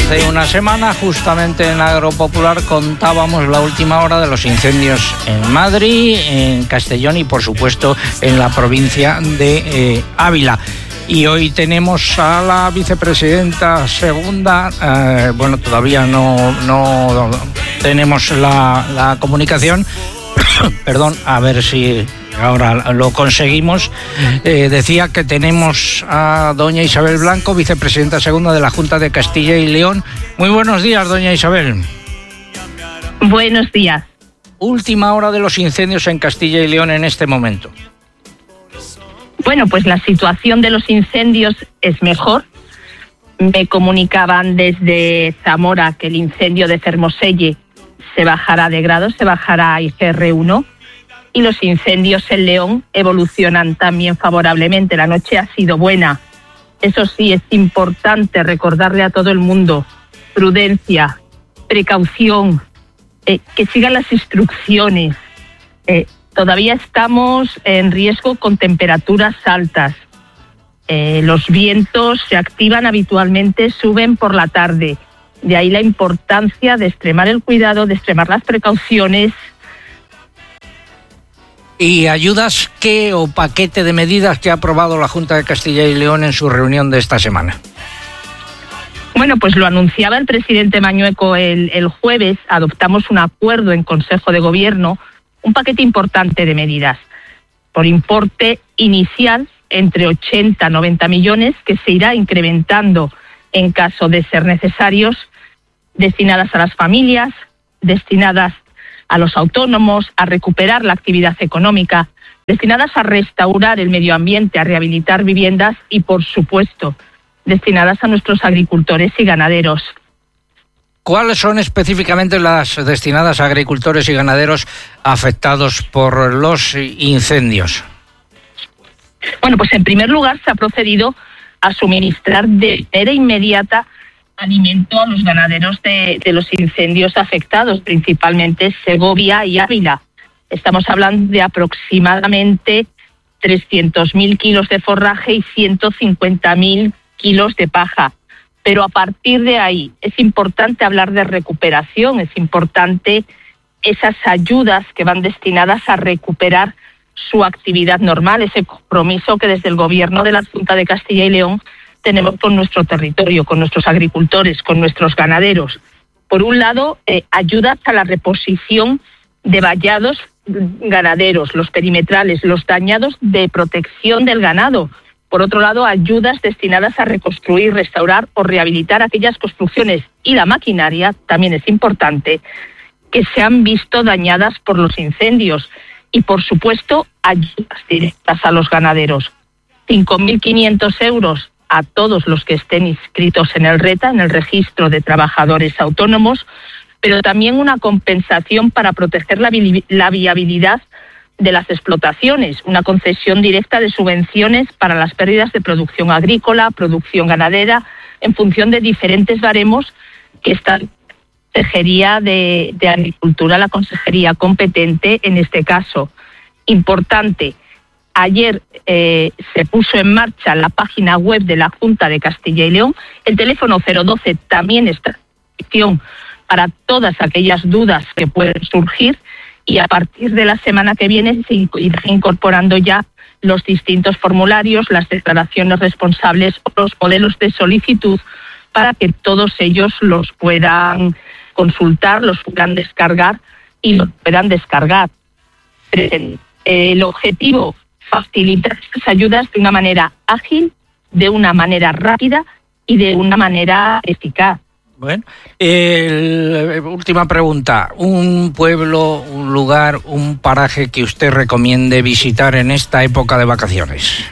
Hace una semana, justamente en Agropopular, contábamos la última hora de los incendios en Madrid, en Castellón y, por supuesto, en la provincia de Ávila. Y hoy tenemos a la vicepresidenta segunda, todavía no tenemos la comunicación, perdón, a ver si ahora lo conseguimos. Decía que tenemos a doña Isabel Blanco, vicepresidenta segunda de la Junta de Castilla y León. Muy buenos días, doña Isabel. Buenos días. Última hora de los incendios en Castilla y León en este momento. Bueno, pues la situación de los incendios es mejor. Me comunicaban desde Zamora que el incendio de Fermoselle se bajará de grado, se bajará a IGR1, y los incendios en León evolucionan también favorablemente. La noche ha sido buena. Eso sí, es importante recordarle a todo el mundo: prudencia, precaución, que sigan las instrucciones. Todavía estamos en riesgo con temperaturas altas. Los vientos se activan habitualmente, suben por la tarde. De ahí la importancia de extremar el cuidado, de extremar las precauciones. ¿Y ayudas qué o paquete de medidas que ha aprobado la Junta de Castilla y León en su reunión de esta semana? Bueno, pues lo anunciaba el presidente Mañueco el jueves. Adoptamos un acuerdo en Consejo de Gobierno, un paquete importante de medidas, por importe inicial entre 80 y 90 millones, que se irá incrementando en caso de ser necesarios, destinadas a las familias, destinadas a los autónomos, a recuperar la actividad económica, destinadas a restaurar el medio ambiente, a rehabilitar viviendas y, por supuesto, destinadas a nuestros agricultores y ganaderos. ¿Cuáles son específicamente las destinadas a agricultores y ganaderos afectados por los incendios? Bueno, pues en primer lugar se ha procedido a suministrar de manera inmediata alimento a los ganaderos de los incendios afectados, principalmente Segovia y Ávila. Estamos hablando de aproximadamente 300.000 kilos de forraje y 150.000 kilos de paja. Pero a partir de ahí es importante hablar de recuperación, es importante esas ayudas que van destinadas a recuperar su actividad normal, ese compromiso que desde el Gobierno de la Junta de Castilla y León tenemos con nuestro territorio, con nuestros agricultores, con nuestros ganaderos. Por un lado, ayudas a la reposición de vallados ganaderos, los perimetrales, los dañados de protección del ganado. Por otro lado, ayudas destinadas a reconstruir, restaurar o rehabilitar aquellas construcciones y la maquinaria, también es importante, que se han visto dañadas por los incendios. Y, por supuesto, ayudas directas a los ganaderos. 5.500 euros a todos los que estén inscritos en el RETA, en el Registro de Trabajadores Autónomos, pero también una compensación para proteger la viabilidad de las explotaciones, una concesión directa de subvenciones para las pérdidas de producción agrícola, producción ganadera, en función de diferentes baremos que está la Consejería de Agricultura, la consejería competente en este caso. Importante, ayer se puso en marcha la página web de la Junta de Castilla y León. El teléfono 012 también está en disposición para todas aquellas dudas que pueden surgir, y a partir de la semana que viene se irán incorporando ya los distintos formularios, las declaraciones responsables o los modelos de solicitud, para que todos ellos los puedan consultar, los puedan descargar y los puedan descargar. El objetivo, facilitar estas ayudas de una manera ágil, de una manera rápida y de una manera eficaz. Bueno, última pregunta. ¿Un pueblo, un lugar, un paraje que usted recomiende visitar en esta época de vacaciones?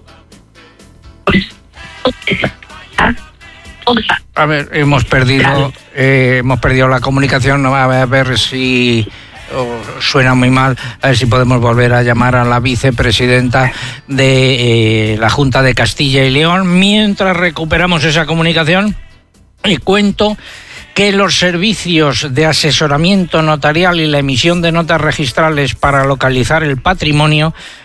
A ver, hemos perdido la comunicación. A ver si suena muy mal. A ver si podemos volver a llamar a la vicepresidenta de la Junta de Castilla y León. Mientras recuperamos esa comunicación, y cuento que los servicios de asesoramiento notarial y la emisión de notas registrales para localizar el patrimonio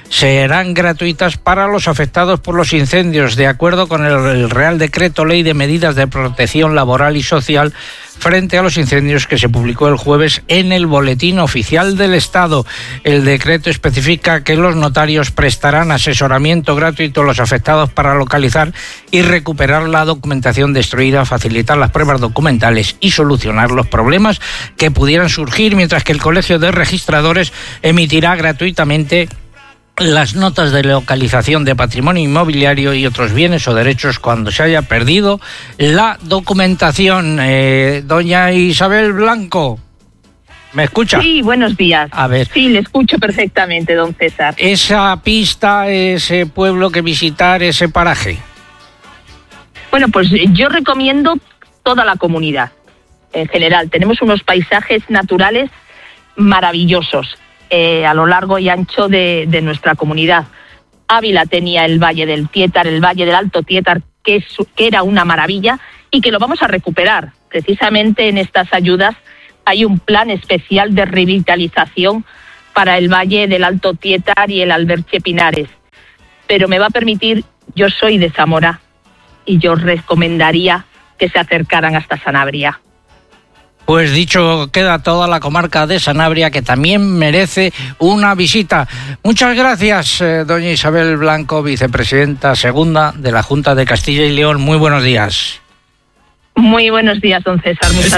serán gratuitas para los afectados por los incendios, de acuerdo con el Real Decreto Ley de Medidas de Protección Laboral y Social frente a los incendios que se publicó el jueves en el Boletín Oficial del Estado. El decreto especifica que los notarios prestarán asesoramiento gratuito a los afectados para localizar y recuperar la documentación destruida, facilitar las pruebas documentales y solucionar los problemas que pudieran surgir, mientras que el Colegio de Registradores emitirá gratuitamente las notas de localización de patrimonio inmobiliario y otros bienes o derechos cuando se haya perdido la documentación. Doña Isabel Blanco, ¿me escucha? Sí, buenos días. A ver. Sí, le escucho perfectamente, don César. Esa pista, ese pueblo que visitar, ese paraje. Bueno, pues yo recomiendo toda la comunidad. En general, tenemos unos paisajes naturales maravillosos a lo largo y ancho de nuestra comunidad. Ávila tenía el Valle del Tietar, el Valle del Alto Tietar, que era una maravilla y que lo vamos a recuperar. Precisamente en estas ayudas hay un plan especial de revitalización para el Valle del Alto Tietar y el Alberche Pinares. Pero me va a permitir, yo soy de Zamora y yo recomendaría que se acercaran hasta Sanabria. Pues dicho queda, toda la comarca de Sanabria, que también merece una visita. Muchas gracias, doña Isabel Blanco, vicepresidenta segunda de la Junta de Castilla y León. Muy buenos días. Muy buenos días, don César. Muchas